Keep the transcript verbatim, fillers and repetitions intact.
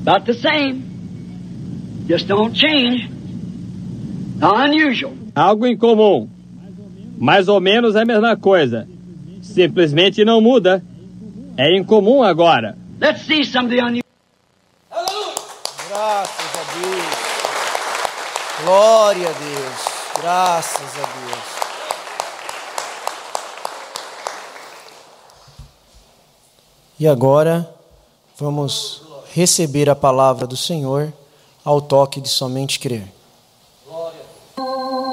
About the same. Just don't change. Unusual. Algo incomum. Mais ou menos a mesma coisa. Simplesmente não muda. É incomum agora. Let's see some of the unusual. Graças a Deus. Glória a Deus. Graças a Deus. E agora vamos receber a palavra do Senhor ao toque de somente crer.